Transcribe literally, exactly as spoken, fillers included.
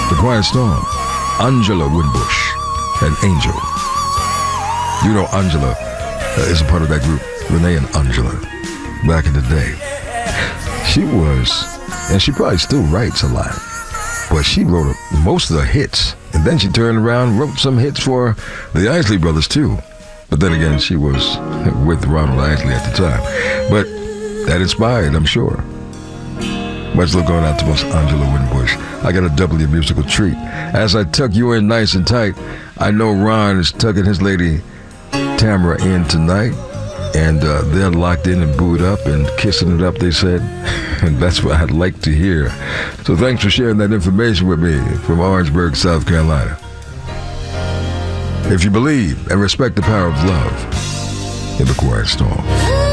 The Quiet Storm, Angela Winbush, and Angel. You know Angela uh, is a part of that group, Renee and Angela, back in the day. She was, and she probably still writes a lot, but she wrote a, most of the hits, and then she turned around and wrote some hits for the Isley Brothers too. But then again, she was with Ronald Isley at the time. But that inspired, I'm sure. Much love going out to Miss Angela Winbush. I got a doubly musical treat. As I tuck you in nice and tight, I know Ron is tucking his lady Tamara in tonight, and uh, they're locked in and booed up and kissing it up, they said. And that's what I'd like to hear. So thanks for sharing that information with me from Orangeburg, South Carolina. If you believe and respect the power of love in the Quiet Storm.